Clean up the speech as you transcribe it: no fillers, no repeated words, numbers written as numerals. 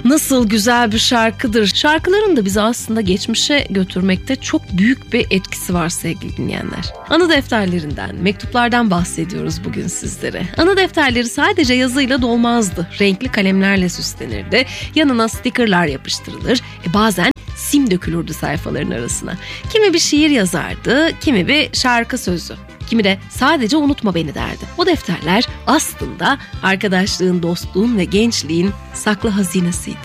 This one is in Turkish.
Nasıl güzel bir şarkıdır. Şarkıların da bizi aslında geçmişe götürmekte çok büyük bir etkisi var sevgili dinleyenler. Anı defterlerinden, mektuplardan bahsediyoruz bugün sizlere. Anı defterleri sadece yazıyla dolmazdı. Renkli kalemlerle süslenirdi. Yanına stickerlar yapıştırılır. Bazen sim dökülürdü sayfaların arasına. Kimi bir şiir yazardı, kimi bir şarkı sözü. Kimi de sadece unutma beni derdi. O defterler aslında arkadaşlığın, dostluğun ve gençliğin saklı hazinesiydi.